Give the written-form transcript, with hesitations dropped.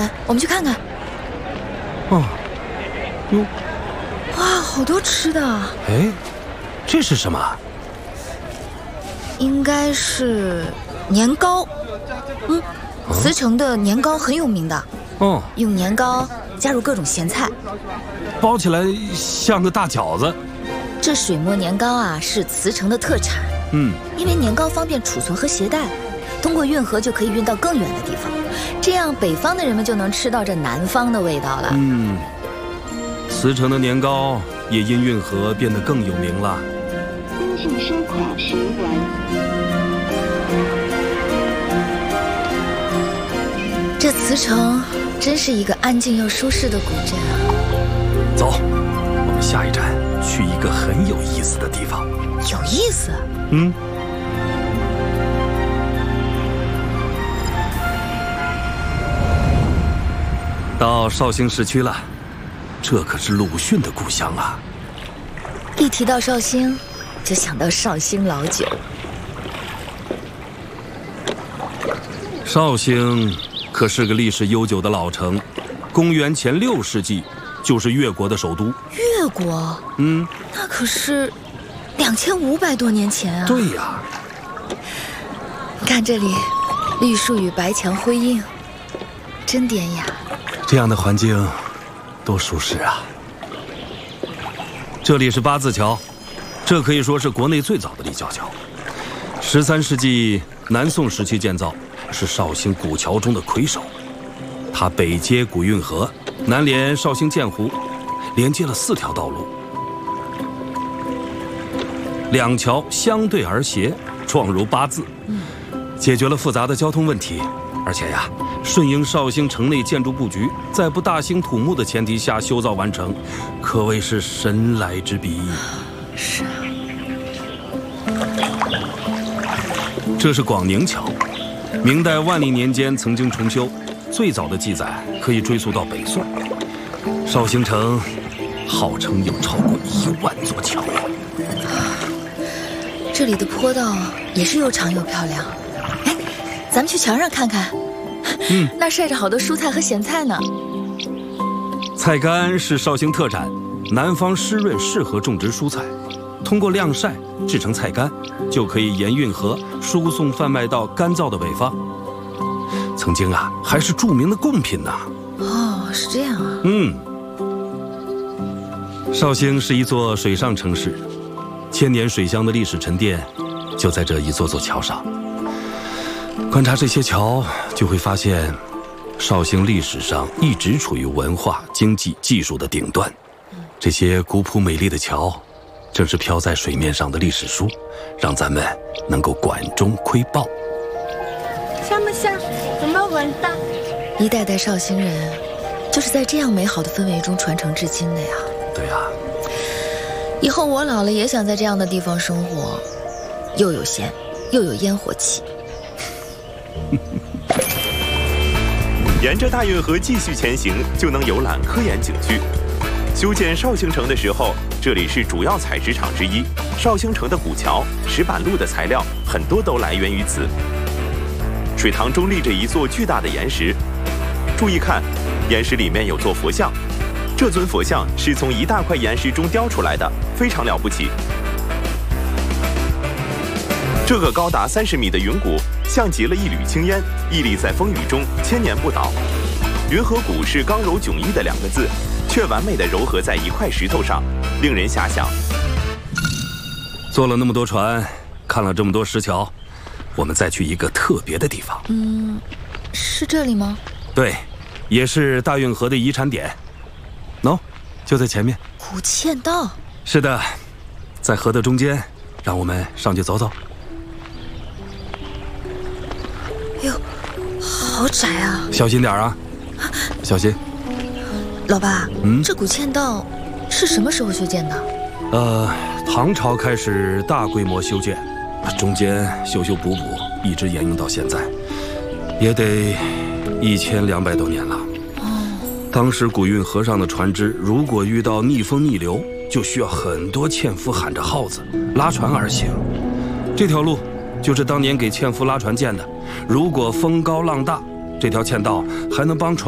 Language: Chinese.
晨，我们去看看。 哦，哟， 哇，好多吃的。 哎，这是什么？ 应该是年糕。慈城的年糕很有名的。 哦， 用年糕加入各种咸菜， 包起来像个大饺子。 这水磨年糕啊，是慈城的特产。因为年糕方便储存和携带，通过运河就可以运到更远的地方，这样北方的人们就能吃到这南方的味道了。 慈城的年糕也因运河变得更有名了。 恭请收款10元。 这慈城真是一个安静又舒适的古镇啊！ 走，我们下一站去一个很有意思的地方。 有意思？ 到绍兴市区了，这可是鲁迅的故乡啊！ 一提到绍兴，就想到绍兴老酒。 绍兴可是个历史悠久的老城，公元前6世纪就是越国的首都。 越国？那可是2500多年前啊！ 对呀， 看这里，绿树与白墙辉映，真典雅。 这样的环境多舒适啊！这里是八字桥，这可以说是国内最早的立交桥。13世纪南宋时期建造，是绍兴古桥中的魁首。它北接古运河，南连绍兴建湖，连接了4条道路。2桥相对而斜，状如8字，解决了复杂的交通问题。而且呀，顺应绍兴城内建筑布局，在不大兴土木的前提下修造完成，可谓是神来之笔。 是啊。 这是广宁桥，明代万历年间曾经重修，最早的记载可以追溯到北宋。绍兴城号称有超过1万座桥。 这里的坡道也是又长又漂亮。哎，咱们去桥上看看。那晒着好多蔬菜和咸菜呢。 菜干是绍兴特产，南方湿润适合种植蔬菜，通过晾晒制成菜干，就可以沿运河输送贩卖到干燥的北方。曾经啊，还是著名的贡品呢。 哦，是这样啊。 绍兴是一座水上城市，千年水乡的历史沉淀就在这一座座桥上。观察这些桥，就会发现绍兴历史上一直处于文化、经济、技术的顶端。这些古朴美丽的桥，正是飘在水面上的历史书，让咱们能够管中窥豹。 像不像？怎么闻的？ 一代代绍兴人，就是在这样美好的氛围中传承至今的呀。 对呀。 以后我老了也想在这样的地方生活，又有闲，又有烟火气。 沿着大运河继续前行，就能游览科研景区。修建绍兴城的时候，这里是主要采石场之一。绍兴城的古桥、石板路的材料很多都来源于此。水塘中立着一座巨大的岩石，注意看，岩石里面有座佛像。这尊佛像是从一大块岩石中雕出来的，非常了不起。这个高达30米的云谷，像极了一缕青烟，屹立在风雨中，千年不倒。云和谷是刚柔迥异的2个字，却完美的糅合在一块石头上，令人遐想。 坐了那么多船，看了这么多石桥，我们再去一个特别的地方。 是这里吗？ 对，也是大运河的遗产点。喏，就在前面。 古嵌道。 是的，在河的中间，让我们上去走走。 哎呦，好窄啊！ 小心点啊，小心。 老爸，这古嵌道是什么时候修建的？ 唐朝开始大规模修建，中间修修补补，一直沿用到现在，也得1200多年了。当时古运河上的船只如果遇到逆风逆流，就需要很多纤夫喊着号子拉船而行。这条路就是当年给纤夫拉船建的。如果风高浪大，这条嵌道还能帮船